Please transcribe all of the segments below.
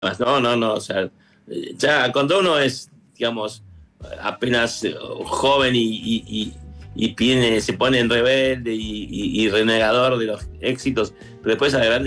No, o sea, ya cuando uno es, digamos, apenas joven y se pone en rebelde y renegador de los éxitos, pero después a grande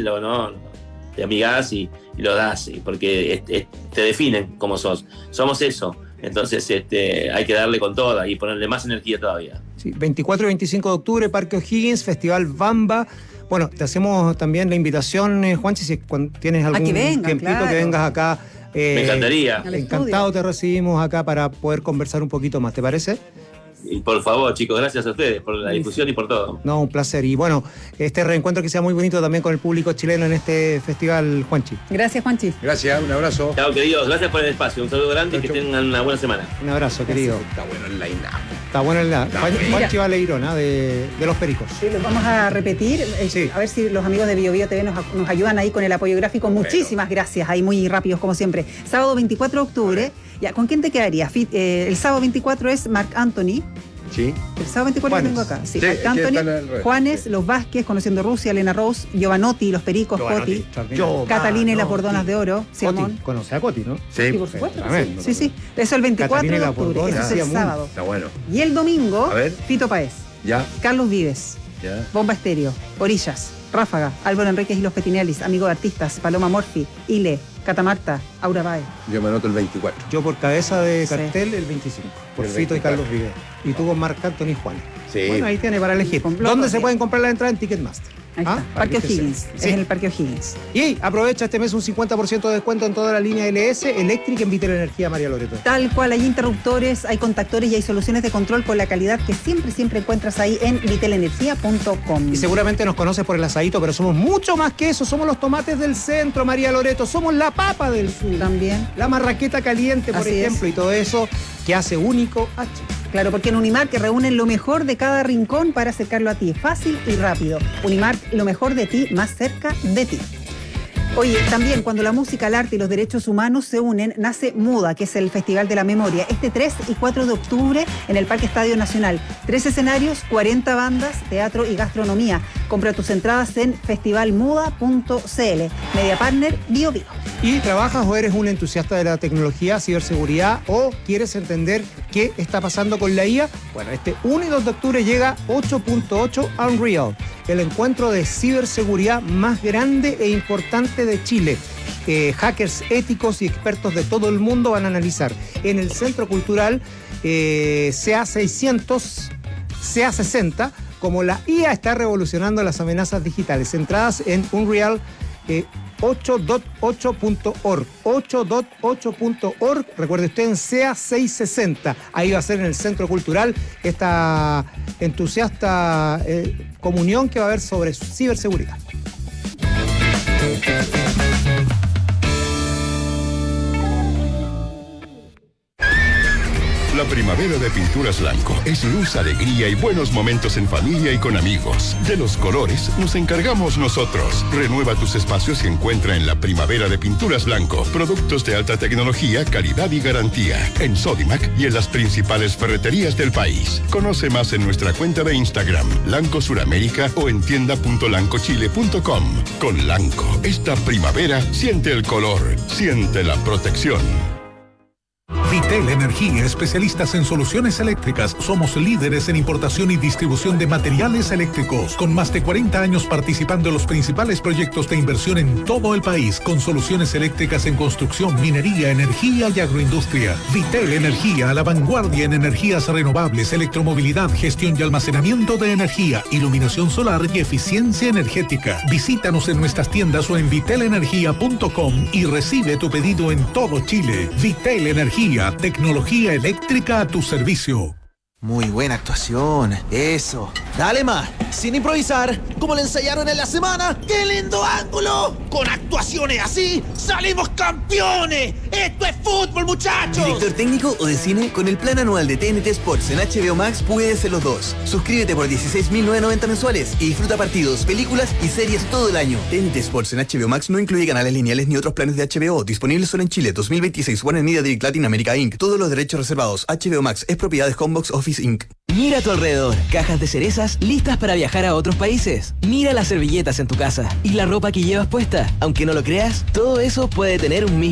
te amigás y lo das, porque te definen como sos. Somos eso. Entonces hay que darle con toda y ponerle más energía todavía. Sí, 24 y 25 de octubre, Parque O'Higgins, Festival Bamba. Bueno, te hacemos también la invitación, Juanchi, si tienes algún tiempito, claro, que vengas acá. Me encantaría. Encantado te recibimos acá para poder conversar un poquito más, ¿te parece? Y por favor, chicos, gracias a ustedes por la difusión y por todo. No, un placer. Y bueno, este reencuentro que sea muy bonito también con el público chileno en este festival, Juanchi. Gracias, Juanchi. Gracias, un abrazo. Chao, queridos, gracias por el espacio. Un saludo grande y que tengan una buena semana. Un abrazo, querido. Está bueno el line-up. Está bueno el line-up. Juanchi Baleirón, de Los Pericos. Sí, los vamos a repetir. Sí. A ver si los amigos de Bio Bio TV nos ayudan ahí con el apoyo gráfico. Muchísimas gracias, ahí muy rápidos como siempre. Sábado 24 de octubre. Ya, ¿con quién te quedarías? El sábado 24 es Marc Anthony. Sí. El sábado 24 lo tengo acá. Sí, Marc Anthony, Juanes, sí. Los Vázquez, Conociendo Rusia, Elena Rose, Giovanotti, Los Pericos, Coti, Catalina y las Bordonas de Oro, Simón. Conoce a Coti, ¿no? Sí, por supuesto. Sí. Eso el 24 de octubre, ese es el sábado. Está bueno. Y el domingo, Fito Páez, ya. Carlos Vives, ya. Bomba Estéreo, Orillas, Ráfaga, Álvaro Enríquez y Los Petinelis, Amigo de Artistas, Paloma Morfi, Ile, Catamarta, Aura Bae. Yo me anoto el 24. Yo por cabeza de cartel el 25. Por Fito y Carlos Vives. Y tú con Marc Anthony y Juan. Sí. Bueno, ahí tiene para elegir. ¿Dónde se pueden comprar la entrada? En Ticketmaster. Ahí está. Parque O'Higgins. Es en el Parque O'Higgins. Y aprovecha este mes un 50% de descuento en toda la línea LS eléctrica en Vitel Energía, María Loreto. Tal cual, hay interruptores, hay contactores y hay soluciones de control con la calidad que siempre encuentras ahí en vitelenergia.com. Y seguramente nos conoces por el asadito, pero somos mucho más que eso. Somos los tomates del centro, María Loreto. Somos la papa del sur. También. La marraqueta caliente, por ejemplo, y todo eso que hace único a Chile. Claro, porque en Unimark que reúnen lo mejor de cada rincón para acercarlo a ti. Fácil y rápido. Unimark, lo mejor de ti, más cerca de ti. Oye, también cuando la música, el arte y los derechos humanos se unen, nace MUDA, que es el Festival de la Memoria, este 3 y 4 de octubre en el Parque Estadio Nacional. 3 escenarios, 40 bandas, teatro y gastronomía. Compra tus entradas en festivalmuda.cl. Media Partner, Bio Bio. ¿Y trabajas o eres un entusiasta de la tecnología, ciberseguridad o quieres entender qué está pasando con la IA? Bueno, este 1 y 2 de octubre llega 8.8 Unreal, el encuentro de ciberseguridad más grande e importante de Chile. Hackers éticos y expertos de todo el mundo van a analizar en el Centro Cultural CA600, CA60, como la IA está revolucionando las amenazas digitales. Entradas en Unreal 8.8.org. 8.8.org. Recuerde usted en CA660. Ahí va a ser en el Centro Cultural esta entusiasta comunión que va a haber sobre ciberseguridad. La primavera de Pinturas Blanco es luz, alegría y buenos momentos en familia y con amigos. De los colores nos encargamos nosotros. Renueva tus espacios y encuentra en la primavera de Pinturas Blanco productos de alta tecnología, calidad y garantía. En Sodimac y en las principales ferreterías del país. Conoce más en nuestra cuenta de Instagram, Lanco Suramérica, o en tienda.lancochile.com. Con Lanco, esta primavera siente el color, siente la protección. Vitel Energía, especialistas en soluciones eléctricas. Somos líderes en importación y distribución de materiales eléctricos, con más de 40 años participando en los principales proyectos de inversión en todo el país, con soluciones eléctricas en construcción, minería, energía y agroindustria. Vitel Energía, a la vanguardia en energías renovables, electromovilidad, gestión y almacenamiento de energía, iluminación solar y eficiencia energética. Visítanos en nuestras tiendas o en vitelenergia.com y recibe tu pedido en todo Chile. Vitel Energía, tecnología eléctrica a tu servicio. Muy buena actuación, eso. Dale más, sin improvisar, como le ensayaron en la semana. ¡Qué lindo ángulo! Con actuaciones así, ¡salimos campeones! ¡Esto es fútbol, muchachos! ¿Director técnico o de cine? Con el plan anual de TNT Sports en HBO Max puedes ser los dos. Suscríbete por 16.990 mensuales y disfruta partidos, películas y series todo el año. TNT Sports en HBO Max no incluye canales lineales ni otros planes de HBO. Disponibles solo en Chile. 2026. Warner Media Direct Latin America Inc. Todos los derechos reservados. HBO Max es propiedad de Homebox Office Securities Inc. Mira a tu alrededor, cajas de cerezas listas para viajar a otros países. Mira las servilletas en tu casa y la ropa que llevas puesta. Aunque no lo creas, todo eso puede tener un mismo